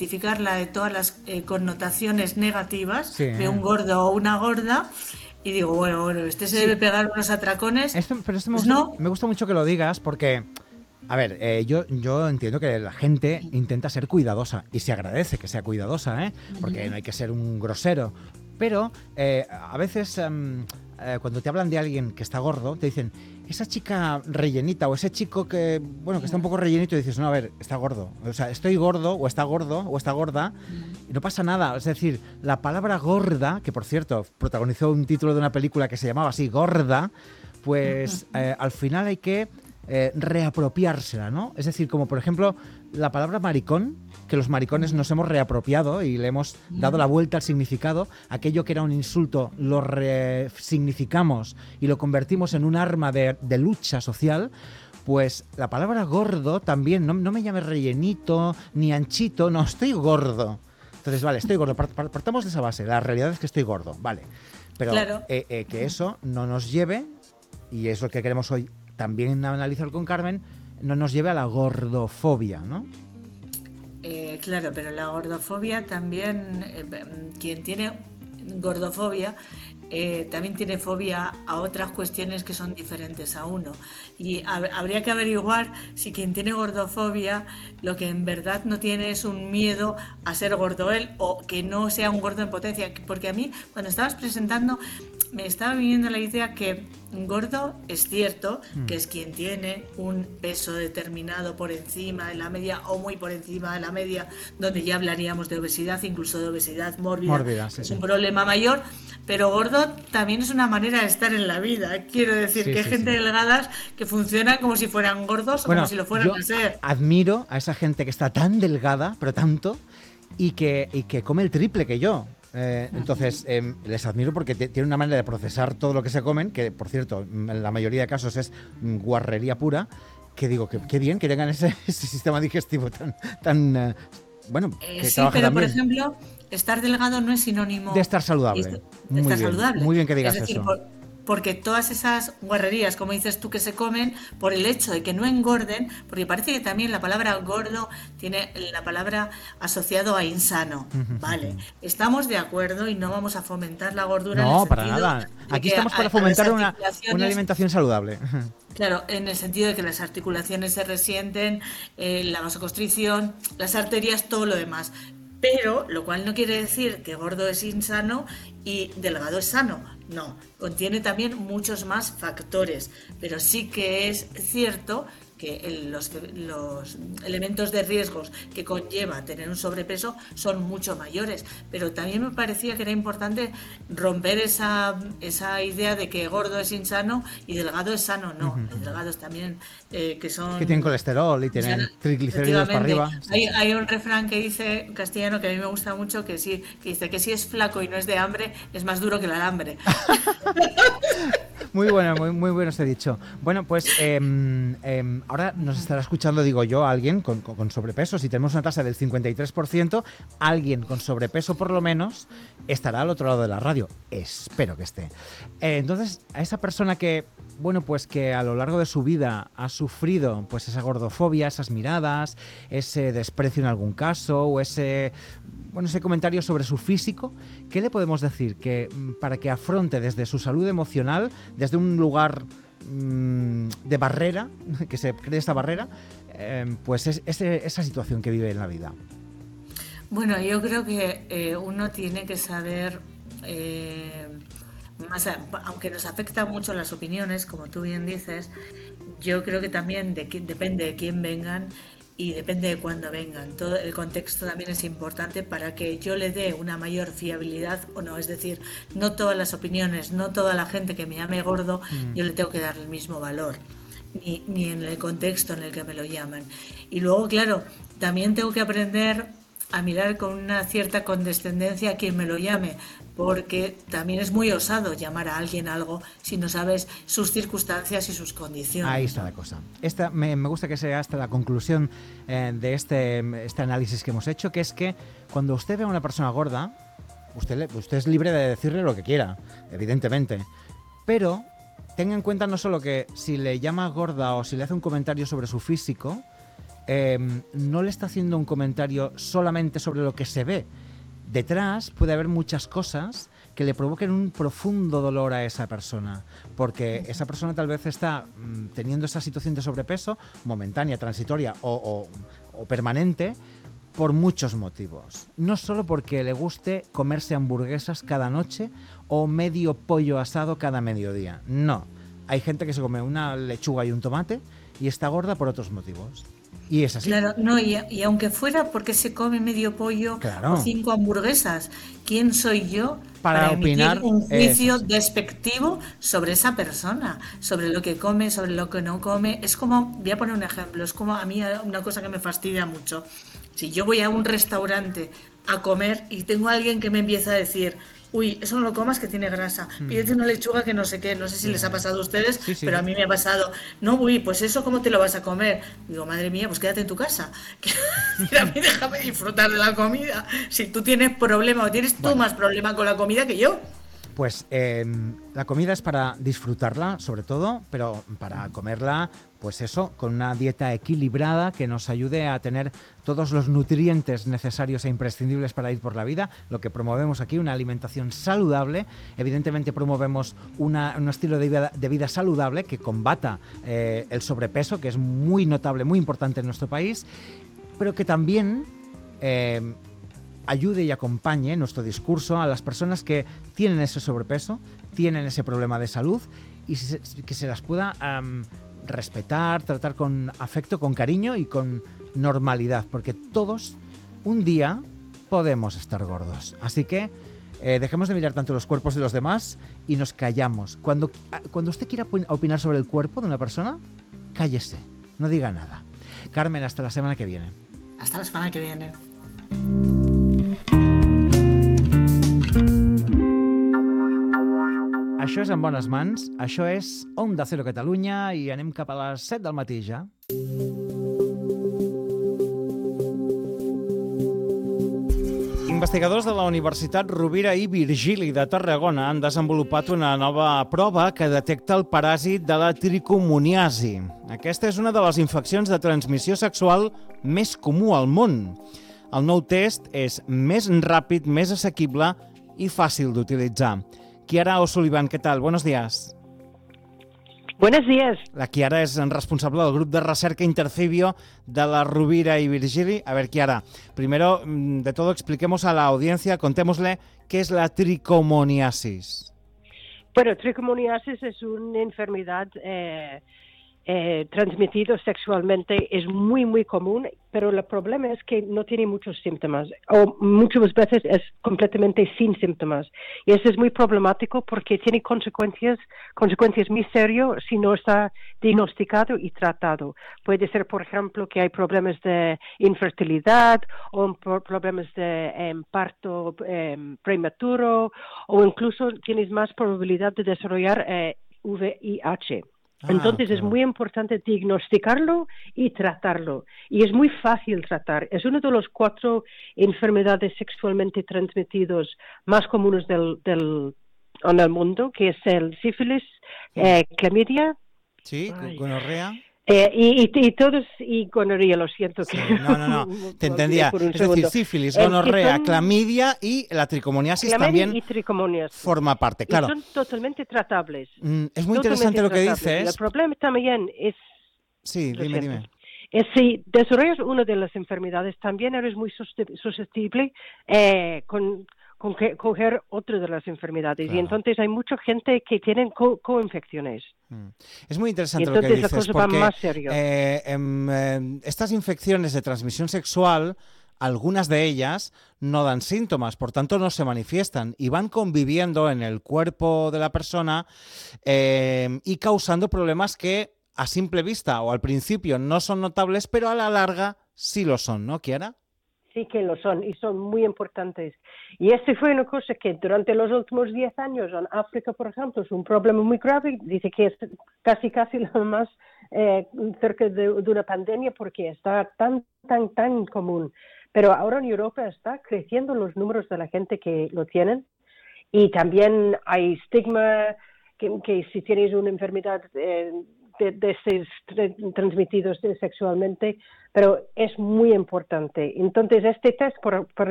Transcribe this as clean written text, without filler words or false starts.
identificarla de todas las connotaciones negativas Sí. de un gordo o una gorda y digo, bueno, este se debe Sí, pegar unos atracones. pero esto Pues no. me gusta mucho que lo digas porque, a ver, yo entiendo que la gente intenta ser cuidadosa y se agradece que sea cuidadosa, ¿eh? Porque no hay que ser un grosero. Pero a veces cuando te hablan de alguien que está gordo, te dicen, esa chica rellenita o ese chico que, bueno, que está un poco rellenito y dices, no, a ver, está gordo. O sea, estoy gordo o está gorda y no pasa nada. Es decir, la palabra gorda, que por cierto protagonizó un título de una película que se llamaba así, Gorda, pues al final hay que reapropiársela, ¿no? Es decir, como por ejemplo la palabra maricón, que los maricones nos hemos reapropiado y le hemos dado la vuelta al significado, aquello que era un insulto lo resignificamos y lo convertimos en un arma de lucha social. Pues la palabra gordo también, no me llames rellenito ni anchito, no, estoy gordo. Entonces, vale, estoy gordo, partamos de esa base, la realidad es que estoy gordo, vale. Pero Claro. que eso no nos lleve, y es lo que queremos hoy también analizar con Carmen, no nos lleve a la gordofobia, ¿no? Claro, pero la gordofobia también, quien tiene gordofobia, también tiene fobia a otras cuestiones que son diferentes a uno. Y habría que averiguar si quien tiene gordofobia lo que en verdad no tiene es un miedo a ser gordo él o que no sea un gordo en potencia. Porque a mí, cuando estabas presentando, me estaba viniendo la idea que gordo es cierto, que es quien tiene un peso determinado por encima de la media o muy por encima de la media, donde ya hablaríamos de obesidad, incluso de obesidad mórbida, Mórbida, sí, es sí. un problema mayor, pero gordo también es una manera de estar en la vida. Quiero decir Sí, que hay sí, gente sí. delgadas que funcionan como si fueran gordos o como Bueno, si lo fueran yo a ser. admiro a esa gente que está tan delgada, pero tanto, y que come el triple que yo. Entonces, les admiro porque tienen una manera de procesar todo lo que se comen, que por cierto, en la mayoría de casos es guarrería pura, que digo, que qué bien que tengan ese sistema digestivo tan bueno, que Sí, trabaja pero tan por bien. ejemplo, estar delgado no es De sinónimo estar saludable. de estar saludable. Muy bien que Es digas decir, eso. porque todas esas guarrerías, como dices tú, que se comen, por el hecho de que no engorden, porque parece que también la palabra gordo tiene la palabra asociado a insano. Vale, estamos de acuerdo y no vamos a fomentar la gordura en el No, para sentido nada. de Aquí que estamos para a las fomentar una articulaciones. alimentación saludable. Claro, en el sentido de que las articulaciones se resienten, la vasoconstricción, las arterias, todo lo demás. Pero, lo cual no quiere decir que gordo es insano y delgado es sano. No, contiene también muchos más factores. Pero sí que es cierto que los elementos de riesgos que conlleva tener un sobrepeso son mucho mayores. Pero también me parecía que era importante romper esa idea de que gordo es insano y delgado es sano. No, hay delgados también que Que tienen son colesterol y funcionan. tienen triglicéridos para Efectivamente, arriba. Sí, sí. hay un refrán que dice en castellano que a mí me gusta mucho que sí, que dice que si es flaco y no es de hambre, es más duro que el alambre. Muy bueno, muy bueno este dicho. Bueno, pues ahora nos estará escuchando, digo yo, alguien con sobrepeso. Si tenemos una tasa del 53%, alguien con sobrepeso por lo menos estará al otro lado de la radio. Espero que esté. Entonces, a esa persona que, bueno, pues que a lo largo de su vida ha sufrido pues esa gordofobia, esas miradas, ese desprecio en algún caso o ese comentario sobre su físico, ¿qué le podemos decir que para que afronte desde su salud emocional, desde un lugar de barrera, que se cree esta barrera, pues esa situación que vive en la vida? Bueno, yo creo que uno tiene que saber, eh, aunque nos afectan mucho las opiniones, como tú bien dices, yo creo que también depende de quién vengan y depende de cuándo vengan. Todo el contexto también es importante para que yo le dé una mayor fiabilidad o no. Es decir, no todas las opiniones, no toda la gente que me llame gordo, yo le tengo que dar el mismo valor. Ni en el contexto en el que me lo llaman. Y luego, claro, también tengo que aprender a mirar con una cierta condescendencia a quien me lo llame, porque también es muy osado llamar a alguien algo si no sabes sus circunstancias y sus Ahí condiciones, está ¿no? la cosa. Me gusta que sea hasta la conclusión de este análisis que hemos hecho, que es que cuando usted ve a una persona gorda, usted es libre de decirle lo que quiera, evidentemente, pero tenga en cuenta no solo que si le llama gorda o si le hace un comentario sobre su físico, no le está haciendo un comentario solamente sobre lo que se ve. Detrás puede haber muchas cosas que le provoquen un profundo dolor a esa persona, porque esa persona tal vez está teniendo esa situación de sobrepeso momentánea, transitoria o permanente, por muchos motivos. No solo porque le guste comerse hamburguesas cada noche o medio pollo asado cada mediodía. No. Hay gente que se come una lechuga y un tomate y está gorda por otros motivos. Y es así. Claro, no, y aunque fuera porque se come medio pollo Claro. o 5 hamburguesas, ¿quién soy yo Para emitir opinar, un juicio sí. despectivo sobre esa persona, sobre lo que come, sobre lo que no come? Es como, voy a poner un ejemplo, es como a mí una cosa que me fastidia mucho. Si yo voy a un restaurante a comer y tengo a alguien que me empieza a decir, uy, eso no lo comas que tiene grasa, pídete una lechuga que no sé qué, no sé si les ha pasado a ustedes, Sí, pero sí. a mí me ha pasado, no, uy, pues eso cómo te lo vas a comer. Digo, madre mía, pues quédate en tu casa. A mí déjame disfrutar de la comida. Si tú tienes problema o tienes tú Bueno, más problema con la comida que yo. pues la comida es para disfrutarla, sobre todo, pero para comerla, pues eso, con una dieta equilibrada que nos ayude a tener todos los nutrientes necesarios e imprescindibles para ir por la vida. Lo que promovemos aquí, una alimentación saludable. Evidentemente promovemos un estilo de vida saludable que combata el sobrepeso, que es muy notable, muy importante en nuestro país, pero que también ayude y acompañe nuestro discurso a las personas que tienen ese sobrepeso, tienen ese problema de salud y que se las pueda respetar, tratar con afecto, con cariño y con normalidad, porque todos un día podemos estar gordos. Así que dejemos de mirar tanto los cuerpos de los demás y nos callamos. Cuando usted quiera opinar sobre el cuerpo de una persona, cállese, no diga nada. Carmen, hasta la semana que viene. Hasta la semana que viene. Això és En bones mans, això és Onda Cero Catalunya i anem cap a les 7 del matí ja. Investigadors de la Universitat Rovira i Virgili de Tarragona han desenvolupat una nova prova que detecta el paràsit de la tricomoniasi. Aquesta és una de les infeccions de transmissió sexual més comú al món. El nou test és més ràpid, més assequible i fàcil d'utilitzar. Chiara O'Sullivan, ¿qué tal? Buenos días. Buenos días. La Chiara es responsable del grupo de recerca Intercibio de la Rovira y Virgili. A ver, Chiara, primero de todo expliquemos a la audiencia, contémosle qué es la tricomoniasis. Bueno, tricomoniasis es una enfermedad transmitida sexualmente, es muy, muy común, pero el problema es que no tiene muchos síntomas, o muchas veces es completamente sin síntomas. Y eso es muy problemático porque tiene consecuencias muy serias si no está diagnosticado y tratado. Puede ser, por ejemplo, que hay problemas de infertilidad o problemas de parto prematuro, o incluso tienes más probabilidad de desarrollar VIH. Entonces claro. Es muy importante diagnosticarlo y tratarlo. Y es muy fácil tratar. Es una de las 4 enfermedades sexualmente transmitidas más comunes en el mundo, que es el sífilis, clamidia. Sí, gonorrea. Y todos, y gonorrea, lo siento. Sí, que no, te entendía. Es decir, sífilis, gonorrea, clamidia y la tricomoniasis también y tricomoniasis forma parte, claro. Y son totalmente tratables. Es muy interesante lo que dices. El problema también es... Sí, dime. Si desarrollas una de las enfermedades, también eres muy susceptible con coger otra de las enfermedades. Claro. Y entonces hay mucha gente que tienen coinfecciones. Es muy interesante lo que dices, la cosa porque va más serio. Estas infecciones de transmisión sexual, algunas de ellas no dan síntomas, por tanto no se manifiestan y van conviviendo en el cuerpo de la persona y causando problemas que a simple vista o al principio no son notables, pero a la larga sí lo son, ¿no, Chiara? Sí que lo son y son muy importantes. Y fue una cosa que durante los últimos 10 años en África, por ejemplo, es un problema muy grave. Dice que es casi lo más cerca de una pandemia porque está tan común. Pero ahora en Europa está creciendo los números de la gente que lo tienen y también hay estigma que si tienes una enfermedad de ser transmitidos sexualmente, pero es muy importante. Entonces, este test, por